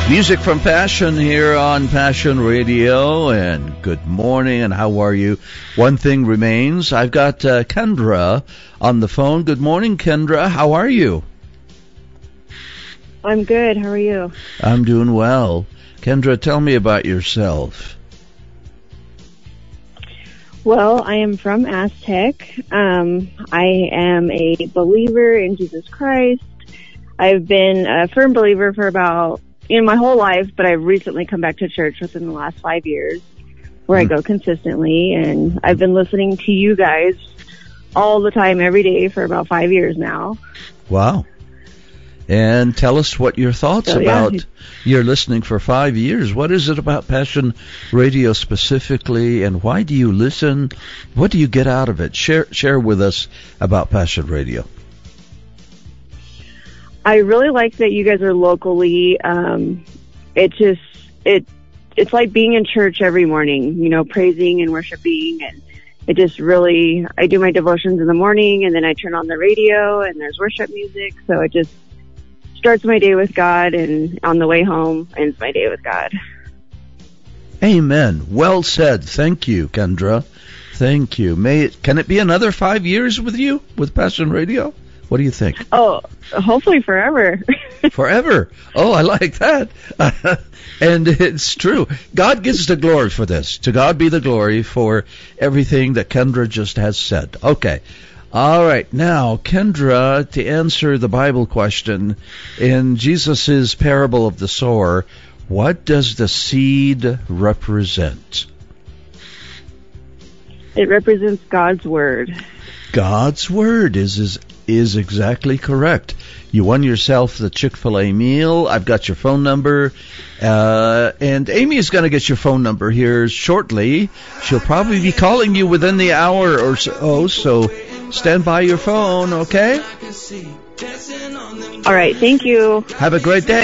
Music from Passion here on Passion Radio, and good morning, and how are you? One thing remains. I've got Kendra on the phone. Good morning, Kendra. How are you? I'm good. How are you? I'm doing well. Kendra, tell me about yourself. Well, I am from Aztec. I am a believer in Jesus Christ. I've been a firm believer for about my whole life, but I've recently come back to church within the last 5 years where I go consistently, and I've been listening to you guys all the time, every day for about 5 years now. Wow. And tell us what your thoughts about your listening for 5 years. What is it about Passion Radio specifically, and why do you listen? What do you get out of it? Share with us about Passion Radio. I really like that you guys are locally. It's like being in church every morning, praising and worshiping, and it just really, I do my devotions in the morning, and then I turn on the radio and there's worship music, so it just starts my day with God, and on the way home ends my day with God. Amen. Well said. Thank you, Kendra. Thank you. Can it be another 5 years with you, with Passion Radio? What do you think? Oh, hopefully forever. Forever. Oh, I like that. And it's true. God gets the glory for this. To God be the glory for everything that Kendra just has said. Okay. All right. Now, Kendra, to answer the Bible question, in Jesus' parable of the sower, what does the seed represent? It represents God's Word. God's Word is exactly correct. You won yourself the Chick-fil-A meal. I've got your phone number. And Amy is going to get your phone number here shortly. She'll probably be calling you within the hour or so stand by your phone, okay? All right, thank you. Have a great day.